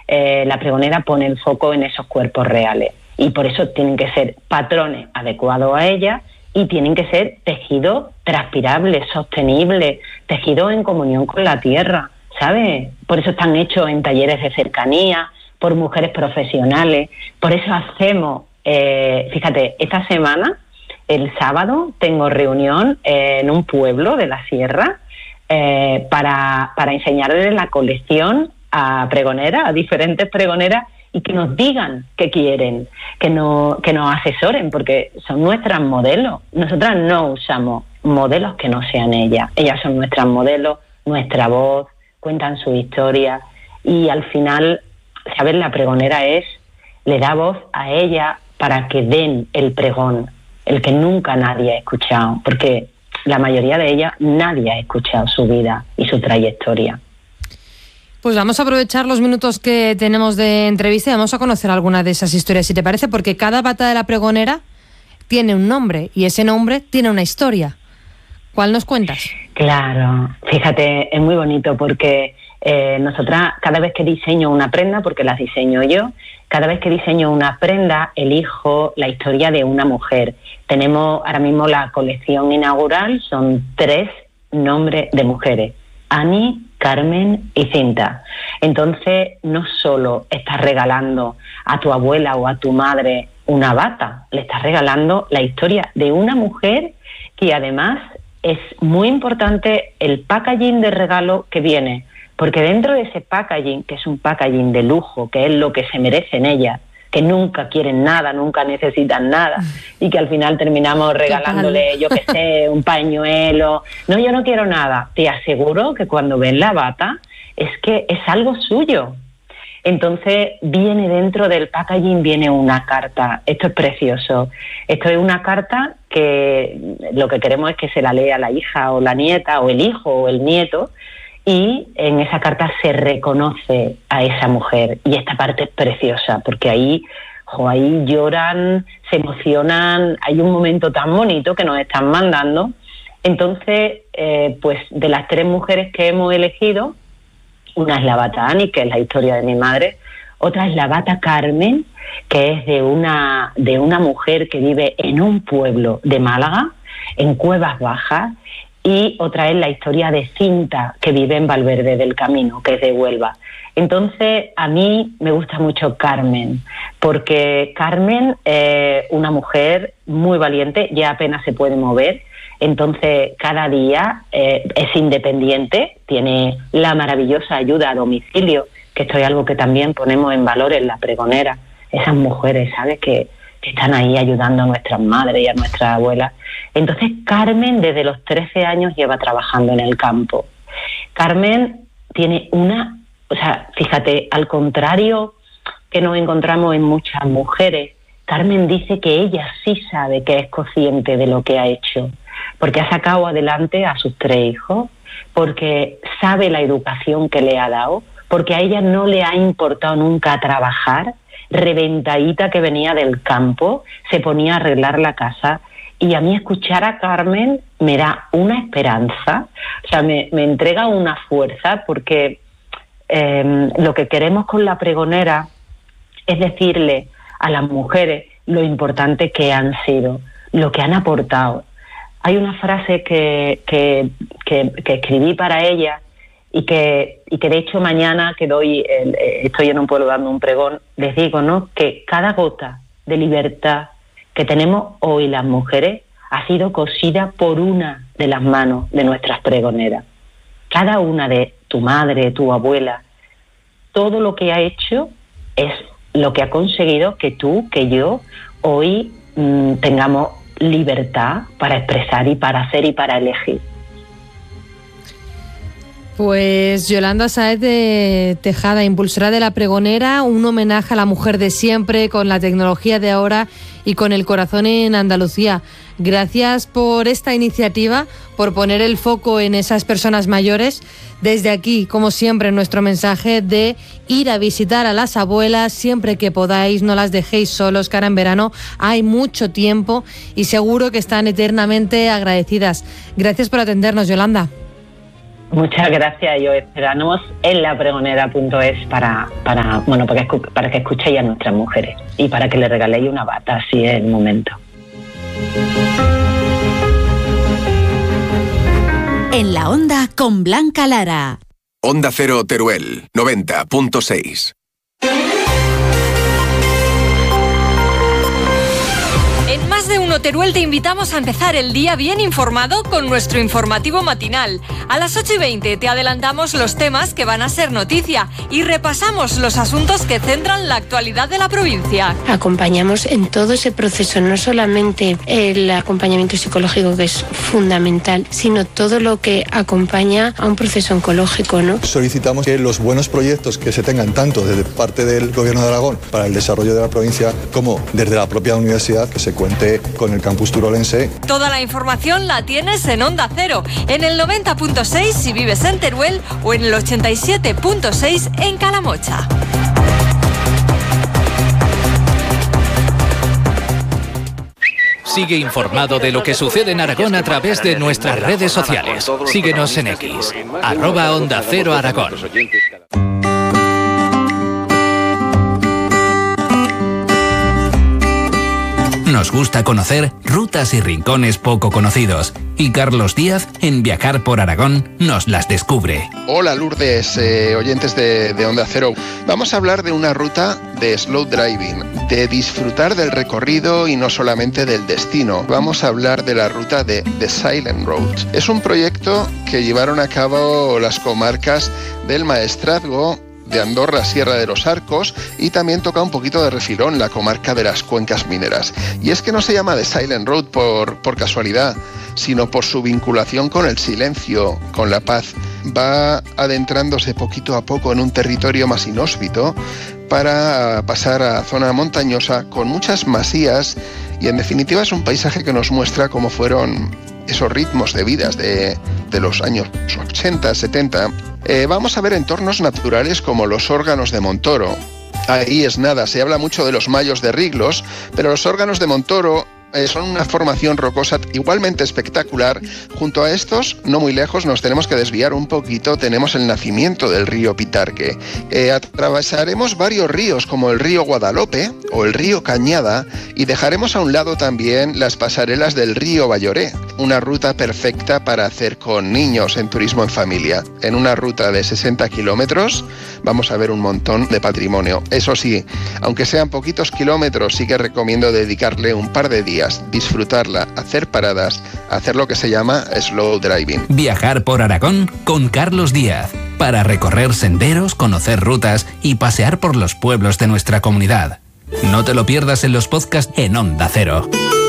la pregonera pone el foco en esos cuerpos reales. Y por eso tienen que ser patrones adecuados a ella y tienen que ser tejidos transpirables, sostenibles, tejidos en comunión con la tierra, ¿sabes? Por eso están hechos en talleres de cercanía, por mujeres profesionales. Por eso hacemos, fíjate, esta semana, el sábado, tengo reunión en un pueblo de la sierra para enseñarles la colección a pregoneras, a diferentes pregoneras, y que nos digan qué quieren, que nos asesoren, porque son nuestras modelos. Nosotras no usamos modelos que no sean ellas. Ellas son nuestras modelos, nuestra voz, cuentan su historia, y al final, ¿sabes? La pregonera le da voz a ella para que den el pregón, el que nunca nadie ha escuchado, porque la mayoría de ellas nadie ha escuchado su vida y su trayectoria. Pues vamos a aprovechar los minutos que tenemos de entrevista y vamos a conocer alguna de esas historias, si te parece, porque cada bata de la pregonera tiene un nombre y ese nombre tiene una historia. ¿Cuál nos cuentas? Claro, fíjate, es muy bonito porque nosotras, cada vez que diseño una prenda, porque las diseño yo, cada vez que diseño una prenda, elijo la historia de una mujer. Tenemos ahora mismo la colección inaugural, son 3 nombres de mujeres: Ani, Carmen y Cinta. Entonces, no solo estás regalando a tu abuela o a tu madre una bata, le estás regalando la historia de una mujer, que además es muy importante el packaging de regalo que viene, porque dentro de ese packaging, que es un packaging de lujo, que es lo que se merecen ellas, que nunca quieren nada, nunca necesitan nada, y que al final terminamos regalándole, yo qué sé, un pañuelo. No, yo no quiero nada. Te aseguro que cuando ven la bata es que es algo suyo. Entonces viene dentro del packaging, viene una carta. Esto es precioso. Esto es una carta que lo que queremos es que se la lea la hija o la nieta, o el hijo o el nieto, y en esa carta se reconoce a esa mujer. Y esta parte es preciosa, porque ahí lloran, se emocionan, hay un momento tan bonito que nos están mandando. Entonces, pues de las 3 mujeres que hemos elegido, una es la bata Ani, que es la historia de mi madre, otra es la bata Carmen, que es de una mujer que vive en un pueblo de Málaga, en Cuevas Bajas, y otra es la historia de Cinta, que vive en Valverde del Camino, que es de Huelva. Entonces, a mí me gusta mucho Carmen, porque Carmen es una mujer muy valiente, ya apenas se puede mover, entonces cada día es independiente, tiene la maravillosa ayuda a domicilio, que esto es algo que también ponemos en valor en la pregonera, esas mujeres, ¿sabes?, que están ahí ayudando a nuestras madres y a nuestras abuelas. Entonces Carmen desde los 13 años lleva trabajando en el campo. Carmen tiene fíjate, al contrario que nos encontramos en muchas mujeres, Carmen dice que ella sí sabe, que es consciente de lo que ha hecho, porque ha sacado adelante a sus 3 hijos, porque sabe la educación que le ha dado, porque a ella no le ha importado nunca trabajar. Reventadita que venía del campo, se ponía a arreglar la casa, y a mí escuchar a Carmen me da una esperanza, o sea, me entrega una fuerza, porque lo que queremos con la pregonera es decirle a las mujeres lo importante que han sido, lo que han aportado. Hay una frase que escribí para ella, y que de hecho mañana que estoy en un pueblo dando un pregón, les digo, ¿no?, que cada gota de libertad que tenemos hoy las mujeres ha sido cosida por una de las manos de nuestras pregoneras. Cada una de tu madre, tu abuela, todo lo que ha hecho es lo que ha conseguido que tú, que yo, hoy tengamos libertad para expresar y para hacer y para elegir. Pues Yolanda Sáez de Tejada, impulsora de la pregonera, un homenaje a la mujer de siempre, con la tecnología de ahora y con el corazón en Andalucía. Gracias por esta iniciativa, por poner el foco en esas personas mayores. Desde aquí, como siempre, nuestro mensaje de ir a visitar a las abuelas siempre que podáis, no las dejéis solos, que ahora en verano hay mucho tiempo y seguro que están eternamente agradecidas. Gracias por atendernos, Yolanda. Muchas gracias y os esperamos en lapregonera.es para que escuchéis a nuestras mujeres y para que le regaléis una bata, así es el momento. En la Onda con Blanca Lara. Onda Cero Teruel, 90.6. En Más de Uno Teruel te invitamos a empezar el día bien informado con nuestro informativo matinal. A las 8:20 te adelantamos los temas que van a ser noticia y repasamos los asuntos que centran la actualidad de la provincia. Acompañamos en todo ese proceso, no solamente el acompañamiento psicológico, que es fundamental, sino todo lo que acompaña a un proceso oncológico, ¿no? Solicitamos que los buenos proyectos que se tengan tanto desde parte del Gobierno de Aragón para el desarrollo de la provincia como desde la propia universidad, que se cuente con el campus turolense. Toda la información la tienes en Onda Cero, en el 90.6 si vives en Teruel o en el 87.6 en Calamocha. Sigue informado de lo que sucede en Aragón a través de nuestras redes sociales. Síguenos en X, @Onda Cero Aragón. Nos gusta conocer rutas y rincones poco conocidos, y Carlos Díaz, en Viajar por Aragón, nos las descubre. Hola Lourdes, oyentes de Onda Cero. Vamos a hablar de una ruta de slow driving, de disfrutar del recorrido y no solamente del destino. Vamos a hablar de la ruta de The Silent Road. Es un proyecto que llevaron a cabo las comarcas del Maestrazgo, de Andorra, Sierra de los Arcos, y también toca un poquito de refilón la comarca de las cuencas mineras. Y es que no se llama The Silent Road por casualidad, sino por su vinculación con el silencio, con la paz. Va adentrándose poquito a poco en un territorio más inhóspito para pasar a zona montañosa con muchas masías, y en definitiva es un paisaje que nos muestra cómo fueron esos ritmos de vidas de los años 80, 70. Vamos a ver entornos naturales como los órganos de Montoro. Ahí es nada, se habla mucho de los mayos de Riglos, pero los órganos de Montoro son una formación rocosa igualmente espectacular. Junto a estos, no muy lejos, nos tenemos que desviar un poquito, tenemos el nacimiento del río Pitarque. Atravesaremos varios ríos como el río Guadalope o el río Cañada, y dejaremos a un lado también las pasarelas del río Balloré, una ruta perfecta para hacer con niños en turismo en familia. En una ruta de 60 kilómetros vamos a ver un montón de patrimonio. Eso sí, aunque sean poquitos kilómetros, sí que recomiendo dedicarle un par de días, disfrutarla, hacer paradas, hacer lo que se llama slow driving. Viajar por Aragón con Carlos Díaz, para recorrer senderos, conocer rutas y pasear por los pueblos de nuestra comunidad. No te lo pierdas en los podcasts en Onda Cero.